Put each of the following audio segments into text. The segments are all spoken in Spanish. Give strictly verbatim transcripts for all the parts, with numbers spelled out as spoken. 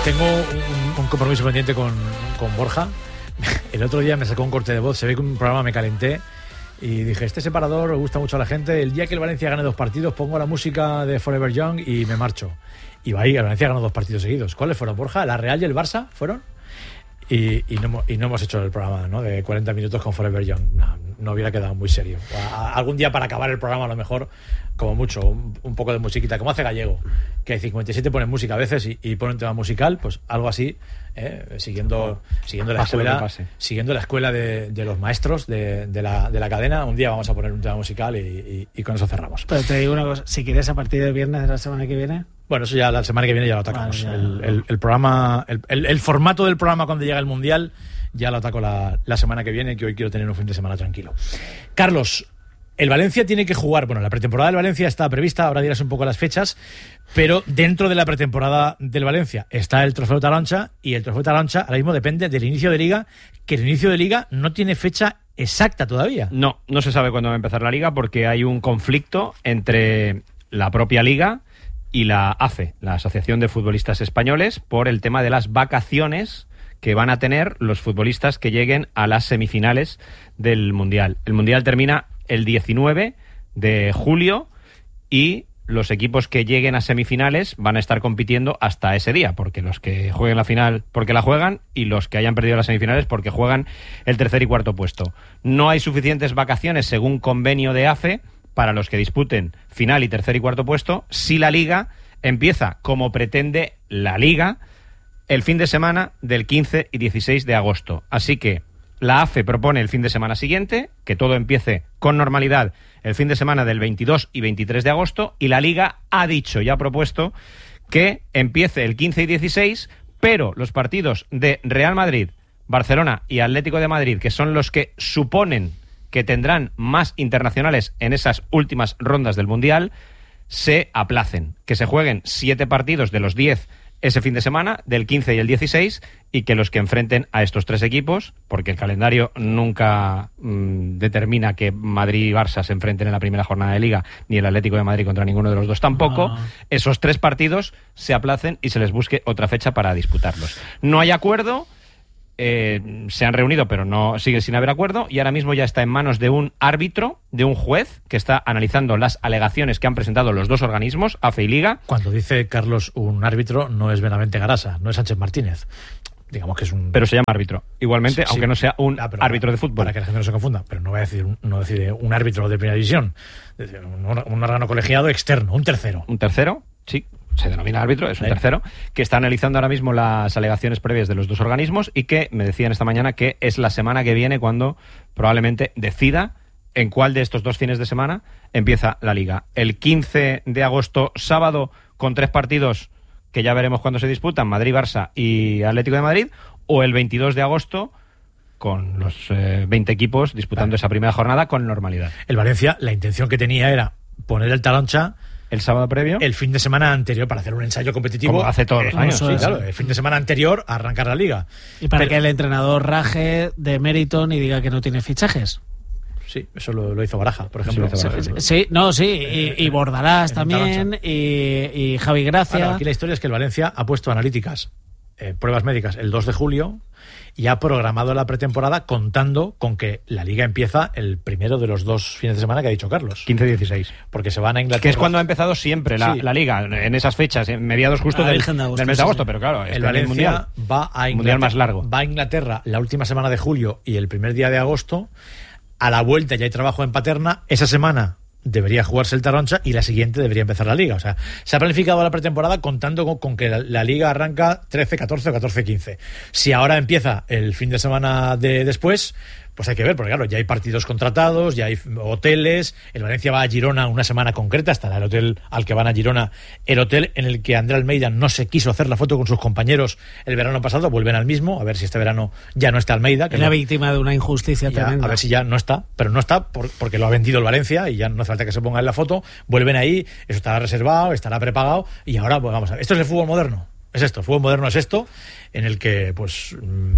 Tengo un, un compromiso pendiente con, con Borja. El otro día me sacó un corte de voz, se ve que un programa me calenté y dije, este separador me gusta mucho a la gente, el día que el Valencia gane dos partidos pongo la música de Forever Young y me marcho. Y va ahí, el Valencia ganó dos partidos seguidos. ¿Cuáles fueron, Borja? ¿La Real y el Barça fueron? Y, y, no, y no hemos hecho el programa, ¿no?, de cuarenta minutos con Forever Young. No, no hubiera quedado muy serio. A, a, algún día para acabar el programa, a lo mejor, como mucho, un, un poco de musiquita, como hace Gallego, que hay cincuenta y siete ponen música a veces y, y ponen tema musical, pues algo así, eh, siguiendo, siguiendo la escuela, siguiendo la escuela de, de los maestros de, de, la, de la cadena. Un día vamos a poner un tema musical y, y, y con eso cerramos. Pero te digo una cosa, si quieres a partir del viernes de la semana que viene... Bueno, eso ya la semana que viene ya lo atacamos. Vale, ya, el, el, el programa, el, el, el formato del programa cuando llega el Mundial ya lo ataco la, la semana que viene, que hoy quiero tener un fin de semana tranquilo. Carlos, el Valencia tiene que jugar, bueno, la pretemporada del Valencia está prevista, ahora dirás un poco las fechas, pero dentro de la pretemporada del Valencia está el Trofeo Taroncha, y el Trofeo Taroncha ahora mismo depende del inicio de Liga, que el inicio de Liga no tiene fecha exacta todavía. No, no se sabe cuándo va a empezar la Liga porque hay un conflicto entre la propia Liga y la A F E, la Asociación de Futbolistas Españoles, por el tema de las vacaciones que van a tener los futbolistas que lleguen a las semifinales del Mundial. El Mundial termina el diecinueve de julio y los equipos que lleguen a semifinales van a estar compitiendo hasta ese día, porque los que jueguen la final porque la juegan y los que hayan perdido las semifinales porque juegan el tercer y cuarto puesto. No hay suficientes vacaciones según convenio de A F E para los que disputen final y tercer y cuarto puesto, si la Liga empieza como pretende la Liga el fin de semana del quince y dieciséis de agosto. Así que la A F E propone el fin de semana siguiente, que todo empiece con normalidad el fin de semana del veintidós y veintitrés de agosto, y la Liga ha dicho y ha propuesto que empiece el quince y dieciséis, pero los partidos de Real Madrid, Barcelona y Atlético de Madrid, que son los que suponen que tendrán más internacionales en esas últimas rondas del Mundial, se aplacen. Que se jueguen siete partidos de los diez ese fin de semana, del quince y el dieciséis, y que los que enfrenten a estos tres equipos, porque el calendario nunca mmm, determina que Madrid y Barça se enfrenten en la primera jornada de Liga, ni el Atlético de Madrid contra ninguno de los dos tampoco, no. Esos tres partidos se aplacen y se les busque otra fecha para disputarlos. No hay acuerdo. Eh, se han reunido pero no sigue sin haber acuerdo, y ahora mismo ya está en manos de un árbitro, de un juez que está analizando las alegaciones que han presentado los dos organismos, A F E y Liga. Cuando dice Carlos un árbitro, no es Benavente Garasa, no es Sánchez Martínez, digamos que es un... Pero se llama árbitro, igualmente, sí, aunque sí, no sea un ah, árbitro de fútbol. Para que la gente no se confunda, pero no voy a decir un, no decide un árbitro de primera división, un, un órgano colegiado externo, un tercero. ¿Un tercero? Sí. Se denomina árbitro, es un tercero, que está analizando ahora mismo las alegaciones previas de los dos organismos y que me decían esta mañana que es la semana que viene cuando probablemente decida en cuál de estos dos fines de semana empieza la Liga. El quince de agosto, sábado, con tres partidos que ya veremos cuándo se disputan, Madrid, Barça y Atlético de Madrid, o el veintidós de agosto con los eh, veinte equipos disputando vale. esa primera jornada con normalidad. El Valencia, la intención que tenía era poner el Taroncha el sábado previo, el fin de semana anterior, para hacer un ensayo competitivo. Como hace todos los años. Sí, claro, el fin de semana anterior a arrancar la Liga. Y para Pero, que el entrenador raje de Meriton y diga que no tiene fichajes. Sí, eso lo, lo hizo Baraja, por ejemplo. Sí, Baraja. sí no, sí, y, y Bordalás también, y, y Javi Gracia. Bueno, aquí la historia es que el Valencia ha puesto analíticas, eh, pruebas médicas, el dos de julio, y ha programado la pretemporada contando con que la Liga empieza el primero de los dos fines de semana que ha dicho Carlos. quince dieciséis. Porque se van a Inglaterra. Que es cuando ha empezado siempre la, sí. la Liga, en esas fechas, en mediados justo del, de agosto, del mes de agosto, sí. pero claro, el Valencia mundial, va a Inglaterra, mundial más largo. Va a Inglaterra la última semana de julio y el primer día de agosto. A la vuelta ya hay trabajo en Paterna. Esa semana debería jugarse el Taroncha y la siguiente debería empezar la Liga. O sea, se ha planificado la pretemporada contando con, con que la, la Liga arranca trece, catorce o catorce, quince. Si ahora empieza el fin de semana de después, pues hay que ver, porque claro, ya hay partidos contratados, ya hay hoteles. El Valencia va a Girona una semana concreta, estará el hotel al que van a Girona, el hotel en el que André Almeida no se quiso hacer la foto con sus compañeros el verano pasado, vuelven al mismo, a ver si este verano ya no está Almeida. Que es la no, víctima de una injusticia ya, tremenda. A ver si ya no está, pero no está por, porque lo ha vendido el Valencia y ya no hace falta que se ponga en la foto, vuelven ahí, eso estará reservado, estará prepagado y ahora, pues vamos a ver, esto es el fútbol moderno, es esto, el fútbol moderno es esto, en el que pues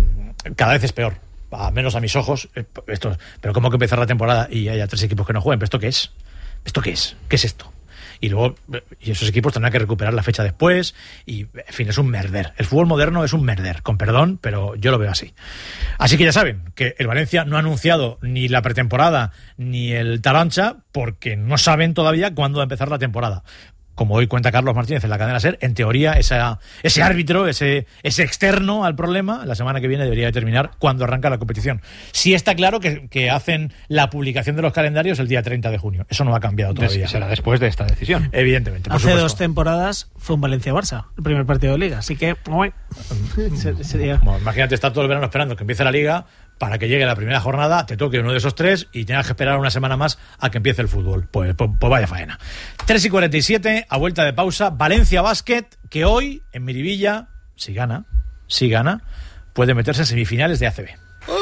cada vez es peor. A menos a mis ojos, esto, pero ¿cómo que empezar la temporada y haya tres equipos que no jueguen? ¿Pero esto qué es? ¿Esto qué es? ¿Qué es esto? y luego y esos equipos tendrán que recuperar la fecha después, y en fin, es un merder. El fútbol moderno es un merder, con perdón, pero yo lo veo así. Así que ya saben que el Valencia no ha anunciado ni la pretemporada ni el Tarancha, porque no saben todavía cuándo va a empezar la temporada. Como hoy cuenta Carlos Martínez en la cadena SER, en teoría esa, ese árbitro, ese, ese externo al problema, la semana que viene debería determinar cuándo arranca la competición. Sí está claro que, que hacen la publicación de los calendarios el día treinta de junio. Eso no ha cambiado todavía. Será después de esta decisión. Evidentemente, por Hace supuesto. dos temporadas fue un Valencia-Barça, el primer partido de Liga, así que... sería... Bueno, imagínate estar todo el verano esperando que empiece la Liga para que llegue la primera jornada, te toque uno de esos tres y tengas que esperar una semana más a que empiece el fútbol. Pues, pues, pues vaya faena. tres y cuarenta y siete, a vuelta de pausa, Valencia Basket, que hoy en Miribilla, si gana, si gana, puede meterse en semifinales de A C B.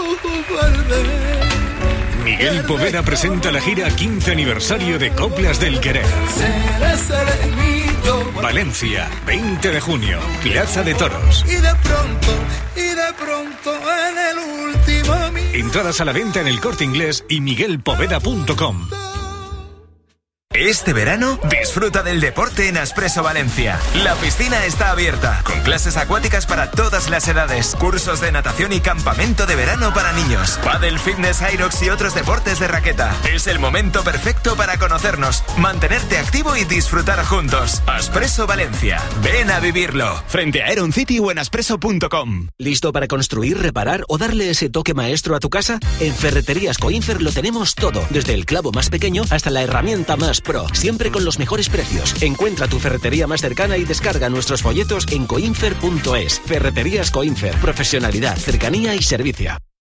Miguel Poveda presenta la gira quince aniversario de Coplas del Querer. Valencia, veinte de junio, Plaza de Toros. Y de pronto, y de pronto en el último... Entradas a la venta en El Corte Inglés y miguel poveda punto com. Este verano, disfruta del deporte en Aspresso Valencia. La piscina está abierta, con clases acuáticas para todas las edades, cursos de natación y campamento de verano para niños, pádel, fitness, aerox y otros deportes de raqueta. Es el momento perfecto para conocernos, mantenerte activo y disfrutar juntos. Aspresso Valencia. Ven a vivirlo. Frente a Aeron City o en aspresso punto com. ¿Listo para construir, reparar o darle ese toque maestro a tu casa? En Ferreterías Coinfer lo tenemos todo, desde el clavo más pequeño hasta la herramienta más pro, siempre con los mejores precios. Encuentra tu ferretería más cercana y descarga nuestros folletos en coinfer punto es. Ferreterías Coinfer, profesionalidad, cercanía y servicio.